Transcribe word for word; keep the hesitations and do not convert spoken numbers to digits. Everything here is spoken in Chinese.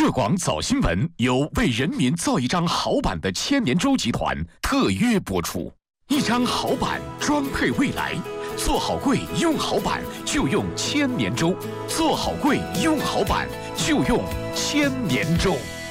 乐广早新闻由为人民造一张好版的千年舟集团特约播出。一张好版装配未来，做好柜用好版就用千年舟，做好柜用好版就用千年舟。